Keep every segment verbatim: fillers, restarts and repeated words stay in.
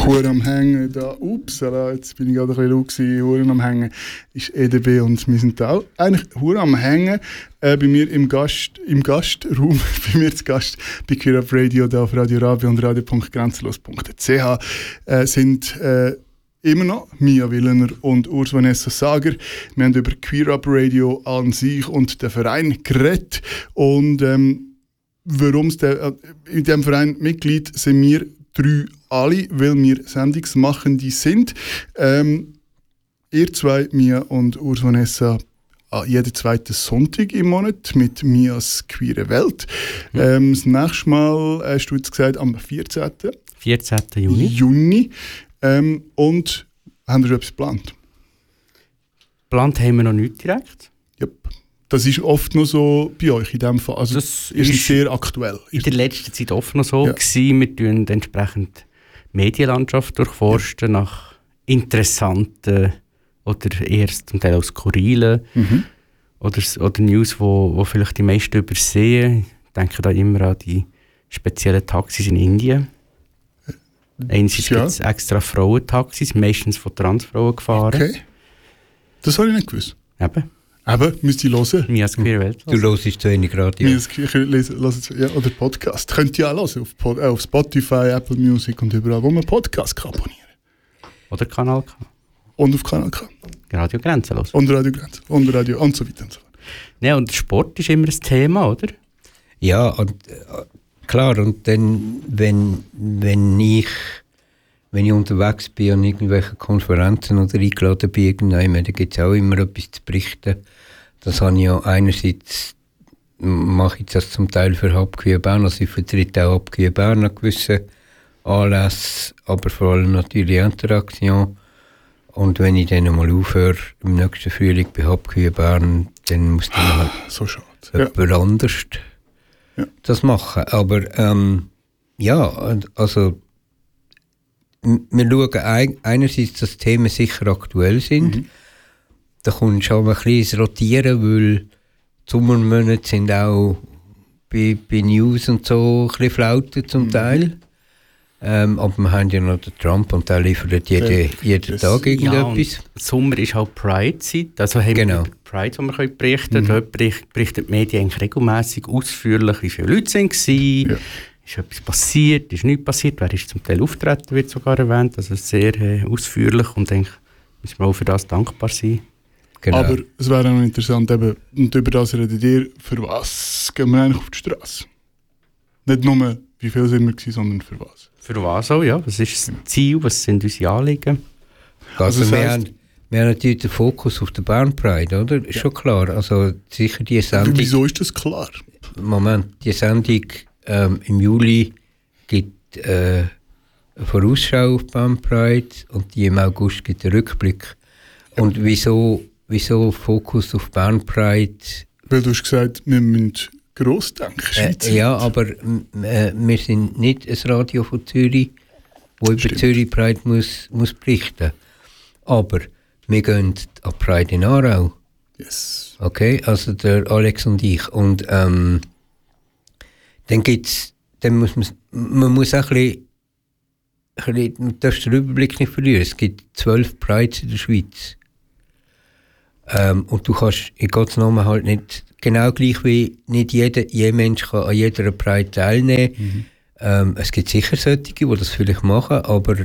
Hure am Hängen da. Ups, jetzt bin ich gerade ein bisschen laut gewesen. Hure am Hängen ist E D B und wir sind da auch eigentlich Hure am Hängen. Äh, bei mir im, Gast, im Gastraum, bei mir zu Gast bei Queer Up Radio, da auf Radio Rabe und radio punkt grenzenlos punkt c h äh, sind äh, immer noch Mia Willener und Urs Vanessa Sager. Wir haben über Queer Up Radio an sich und den Verein geredet. Und ähm, warum äh, in diesem Verein Mitglied sind wir drei alle, weil wir Sendungsmachende sind. Ähm, ihr zwei, Mia und Urs Vanessa, jeden zweiten Sonntag im Monat mit Mias Queere Welt. Mhm. Ähm, das nächste Mal, hast du jetzt gesagt, am vierzehnten vierzehnten Juni. Juni. Ähm, und haben wir schon etwas geplant? Geplant haben wir noch nicht direkt. Yep. Das ist oft noch so bei euch in diesem Fall. Also das ist, ist sehr aktuell. In der letzten Zeit oft noch so ja. gewesen. Wir tun entsprechend die Medienlandschaft durchforsten ja. nach interessanten oder eher zum Teil auch skurrilen mhm. oder, oder News, wo, wo vielleicht die meisten übersehen. Ich denke da immer an die speziellen Taxis in Indien. Einerseits ja. gibt es extra Frauentaxis, meistens von Transfrauen gefahren. Okay. Das habe ich nicht gewusst. Eben. Eben, müsst ihr hören. Mias Queere Welt. Du hörst zu wenig Radio. Mias, ich lese, lese, ja, oder Podcast. Könnt ihr auch hören auf, äh, auf Spotify, Apple Music und überall, wo man Podcast kann abonnieren. Oder Kanal K. Und auf Kanal K. Radio Grenzenlos. Und Radio Grenzenlos. Und Radio und so weiter und so fort. Ja, und Sport ist immer ein Thema, oder? Ja, und äh, klar, und dann, wenn, wenn ich wenn ich unterwegs bin an irgendwelchen Konferenzen oder eingeladen bin, dann gibt es auch immer etwas zu berichten. Das habe ich ja einerseits, mache ich das zum Teil für Hab-Queer Bern, also ich vertrete auch Hab-Queer Bern an gewissen Anlässen, aber vor allem natürlich Interaktion. Und wenn ich dann mal aufhöre, im nächsten Frühling bei Hab-Queer Bern, dann muss dann halt so schade. jemand ja. anders ja. das machen. Aber ähm, ja, also wir schauen einerseits, dass die Themen sicher aktuell sind. Mhm. Da kommt schon ein bisschen ins Rotieren, weil die Sommermonate sind auch bei, bei News und so ein bisschen flauten zum mhm. Teil. Ähm, aber wir haben ja noch den Trump und der liefert jeden, jeden Tag irgendetwas. Ja, Sommer ist halt Pride-Zeit. Also haben genau. wir über Pride, die wir berichten können. Mhm. Dort berichten die Medien eigentlich regelmässig ausführlich, wie viele Leute waren. Ja. Ist etwas passiert, ist nichts passiert, wer ist zum Teil auftreten, wird sogar erwähnt, also sehr äh, ausführlich und denke, müssen wir auch für das dankbar sein. Genau. Aber es wäre auch noch interessant, eben, und über das redet ihr, für was gehen wir eigentlich auf die Straße? Nicht nur, wie viel sind wir gewesen, sondern für was? Für was auch, ja. Was ist das Ziel, was sind unsere Anliegen? Also, also wir, haben, wir haben natürlich den Fokus auf den Bern Pride, oder? Ist ja. schon klar, also sicher die Sendung... Wieso ist das klar? Moment, die Sendung... Ähm, im Juli gibt es äh, eine Vorausschau auf Bern Pride und die im August gibt einen Rückblick. Und wieso, wieso Fokus auf Bern Pride? Weil du hast gesagt, wir müssen gross denken, äh, Ja, aber äh, wir sind nicht ein Radio von Zürich, das über Zürich Pride muss, muss berichten. Aber wir gehen an Pride in Aarau. Yes. Okay, also der Alex und ich. Und ähm, dann gibt's, dann muss man, man muss auch ein bisschen, ein bisschen, man darf den Überblick nicht verlieren. Es gibt zwölf Prides in der Schweiz. Ähm, und du kannst in Gottes Namen halt nicht, genau gleich wie nicht jeder, jeder Mensch kann an jeder Pride teilnehmen. Mhm. Ähm, es gibt sicher solche, die das vielleicht machen, aber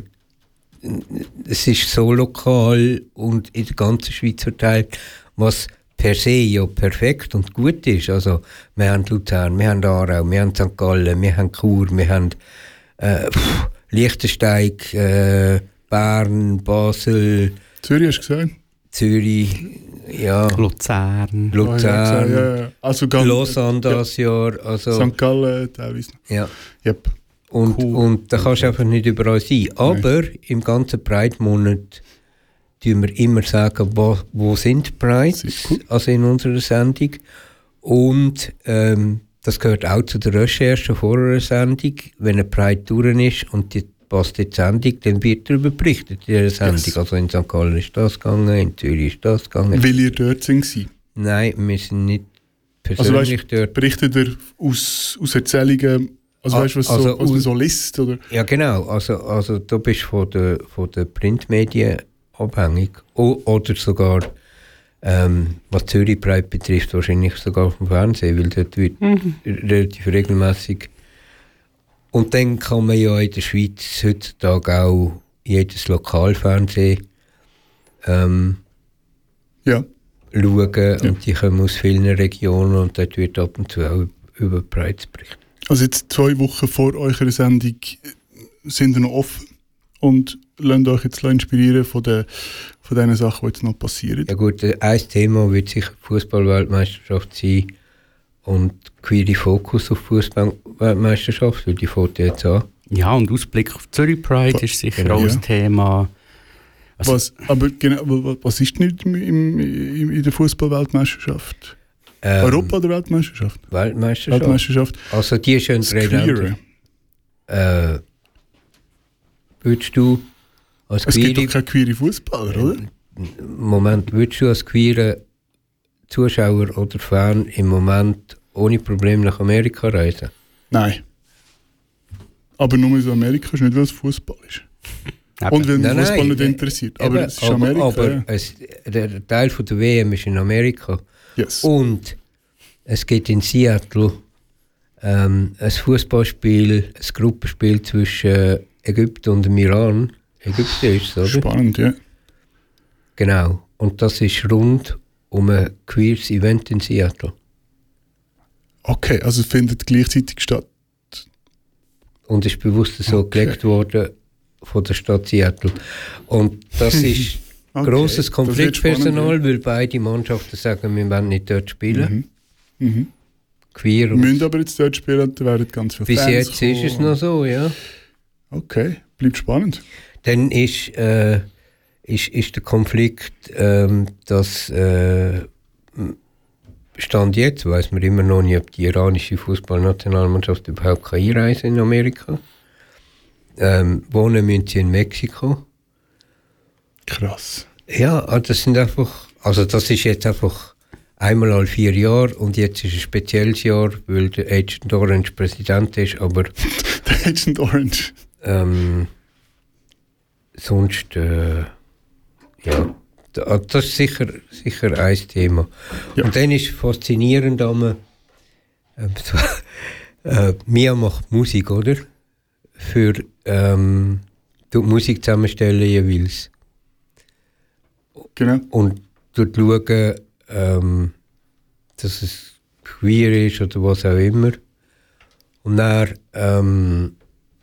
es ist so lokal und in der ganzen Schweiz verteilt, was per se ja perfekt und gut ist. Also, wir haben Luzern, wir haben Aarau, wir haben Sankt Gallen, wir haben Chur, wir haben äh, pff, Liechtenstein, äh, Bern, Basel. Zürich hast du gesagt? Zürich, ja. Luzern. Luzern. Oh, ja, ja. Also Lausanne das ja. Jahr. Also, Sankt Gallen teilweise. Ja. Yep. Und, cool. und da kannst du einfach nicht überall sein. Aber Nein. im ganzen Pride-Monat tun wir immer sagen, wo, wo sind Prides, cool. also in unserer Sendung. Und ähm, das gehört auch zu der Recherche vor einer Sendung. Wenn eine Pride durch ist und die passt in die Sendung, dann wird darüber berichtet in dieser Sendung. Yes. Also in Sankt Gallen ist das gegangen, in Zürich ist das gegangen. Weil ihr dort sind? Nein, wir sind nicht persönlich also weißt, dort. Berichtet ihr aus, aus Erzählungen Also weißt du, was, also, so, was man so liest? Oder? Ja genau, also, also du bist von den von der Printmedien abhängig. O, oder sogar, ähm, was Zürich Pride betrifft, wahrscheinlich sogar vom Fernsehen, weil dort wird mhm. relativ regelmäßig. Und dann kann man ja in der Schweiz heutzutage auch jedes Lokalfernsehen ähm, ja. schauen. Ja. Und die kommen aus vielen Regionen und dort wird ab und zu auch über Pride berichtet. Also jetzt zwei Wochen vor eurer Sendung sind ihr noch offen und lasst euch jetzt inspirieren von den von den Sachen, die jetzt noch passieren. Ja gut, ein Thema wird sicher die Fußball-Weltmeisterschaft sein und queere Fokus auf Fußball-Weltmeisterschaft, weil die fängt jetzt an. Ja, und Ausblick auf Zürich Pride ist sicher genau, auch ein ja. Thema. Also, was, aber genau, was ist nicht im, im, im, in der Fußball-Weltmeisterschaft? Ähm, Europa- oder Weltmeisterschaft? Weltmeisterschaft. Weltmeisterschaft. Also die ist ja ein Trainer. Äh, würdest du als Es queere, gibt doch keine queere Fußballer, oder? Moment, würdest du als queere Zuschauer oder Fan im Moment ohne Probleme nach Amerika reisen? Nein. Aber nur in Amerika ist nicht, weil es Fußball ist. Eben. Und wenn mich Nein, Fußball nein, nicht nein, interessiert. eben, Aber es ist aber, Amerika. Aber ja. es, der Teil von der W M ist in Amerika. Yes. Und es gibt in Seattle ähm, ein Fußballspiel, ein Gruppenspiel zwischen Ägypten und dem Iran. Ägypten ist es, oder? Spannend, ja. Genau. Und das ist rund um ein queeres Event in Seattle. Okay, also es findet gleichzeitig statt. Und ist bewusst so Okay. gelegt worden von der Stadt Seattle. Und das ist Okay, grosses das wird Konfliktpersonal, spannend, weil beide Mannschaften sagen, wir wollen nicht dort spielen. Mhm. Mhm. Queer. Wir müssen aber jetzt dort spielen und da werden ganz viele Bis Fans jetzt kommen. ist es noch so, ja. Okay, bleibt spannend. Dann ist, äh, ist, ist der Konflikt, ähm, dass äh, Stand jetzt, weiss man immer noch nicht, ob die iranische Fußballnationalmannschaft überhaupt kann einreisen in Amerika. Ähm, wohnen müssen sie in Mexiko. Krass. Ja, das sind einfach, also das ist jetzt einfach einmal alle vier Jahre und jetzt ist ein spezielles Jahr, weil der Agent Orange Präsident ist, aber Der Agent Orange. ähm, sonst, äh, ja, da- das ist sicher, sicher ein Thema. Ja. Und dann ist faszinierend, dass man, äh, so, äh, Mia macht Musik, oder? Für ähm, die Musik zusammenstellen jeweils. Genau. Und dort schauen, ähm, dass es queer ist oder was auch immer. Und dann, ähm,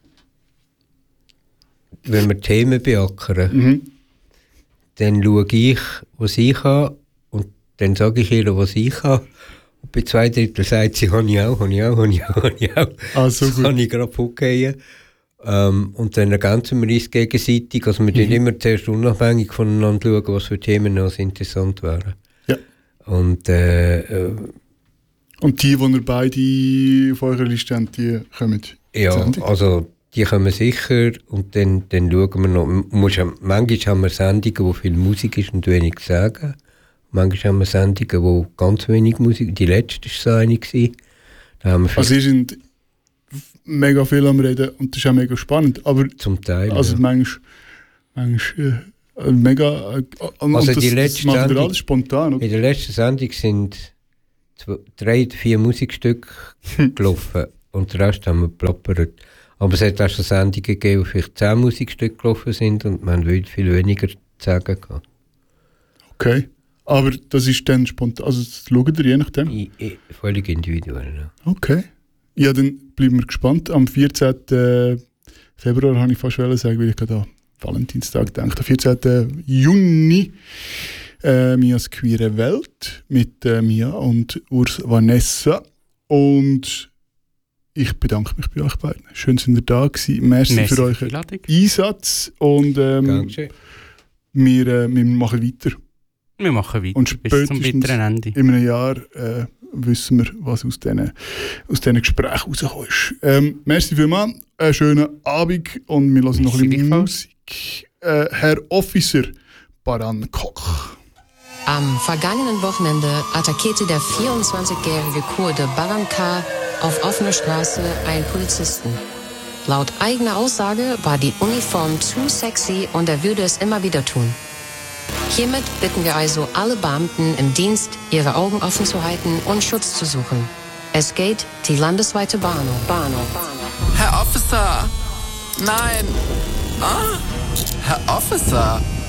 wenn wir Themen beackern, Mhm. dann schaue ich, was ich habe und dann sage ich ihr, was ich habe. Und bei zwei Drittel sagt sie, habe ich auch, habe ich auch, habe ich auch, habe ich auch. Ah, so Das gut. kann ich gerade vorgehen. Ähm, und dann ergänzen wir uns gegenseitig. Also wir Mhm. mhm. immer zuerst unabhängig voneinander schauen, was für Themen noch interessant wären. Ja. Und äh, äh, Und die, die ihr beide auf eurer Liste habt, die kommen. ja, Sendung? also die kommen sicher und dann, dann schauen wir noch. M- Muss, manchmal haben wir Sendungen, wo viel Musik ist und wenig zu sagen. Manchmal haben wir Sendungen, wo ganz wenig Musik. Die letzte war so eine. gewesen. Da haben wir Also ihr sind mega viel am Reden und das ist auch mega spannend. Aber zum Teil. also ja. manchmal, manchmal äh, mega... Äh, und Also das, die das letzte macht ihr Sendung- alles spontan, oder? In der letzten Sendung sind zwei, drei oder vier Musikstücke gelaufen und den Rest haben wir plappert. Aber es hat auch schon Sendungen gegeben, wo vielleicht zehn Musikstücke gelaufen sind und man will viel weniger zu sagen gehabt. Okay. Aber das ist dann spontan, also das schaut ihr je nachdem? I, I, völlig individuell. Ja. Okay. Ja, dann bleiben wir gespannt. Am vierzehnten Februar habe ich fast wollen sagen, weil ich gerade an Valentinstag denke. Am vierzehnten Juni äh, Mias queere Welt mit äh, Mia und Urs Vanessa. Und ich bedanke mich bei euch beiden. Schön, dass ihr da gewesen. Merci, Merci für für die euren Einladung. Einsatz. Und ähm, Dankeschön. wir, äh, wir machen weiter. Wir machen weiter Und bis zum spätestens bitteren Ende. in einem Jahr äh, wissen wir, was aus diesen aus diesen Gesprächen rausgekommen ist. Ähm, merci vielmals, einen schönen Abend und wir hören noch ein Merci bisschen gleichfalls. Musik. Äh, Herr Officer, Baran Koch. Am vergangenen Wochenende attackierte der vierundzwanzigjährige Kurde Baran K. auf offener Straße einen Polizisten. Laut eigener Aussage war die Uniform zu sexy und er würde es immer wieder tun. Hiermit bitten wir also alle Beamten im Dienst, ihre Augen offen zu halten und Schutz zu suchen. Es geht die landesweite Warnung. Warnung. Herr Officer! Nein! Ah? Herr Officer!